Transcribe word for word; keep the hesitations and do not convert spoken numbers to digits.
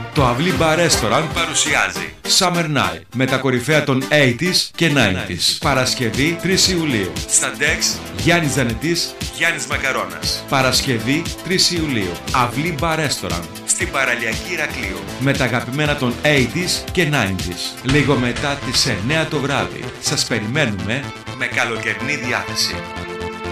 Το Αυλή Bar Restaurant παρουσιάζει Summer Night με τα κορυφαία των ογδόντα και ενενήντα. Παρασκευή τρεις Ιουλίου. Στα Dex Γιάννης Ζανετής, Γιάννης Μακαρώνας. Παρασκευή τρεις Ιουλίου. Αυλή Bar Restaurant στην παραλιακή Ηρακλείου. Με τα αγαπημένα των ογδόντα και ενενήντα. Λίγο μετά τις εννέα το βράδυ. Σας περιμένουμε με καλοκαιρινή διάθεση.